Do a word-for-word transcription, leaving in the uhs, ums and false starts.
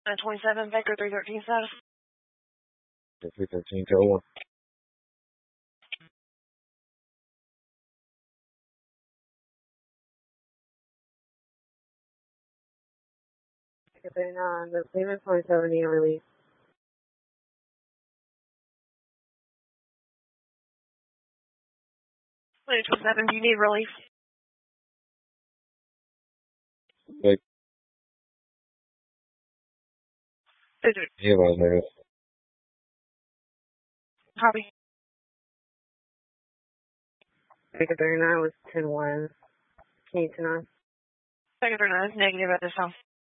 nine twenty-seven, Baker three thirteen status. three thirteen, go one. Baker thirty-nine, the payment twenty-seven need release. nine twenty-seven, do you need relief? Wait. Is it? Yeah, well, nigga. Copy. Baker thirty-nine was ten one. Can you turn on? Baker thirty-nine is negative at this time.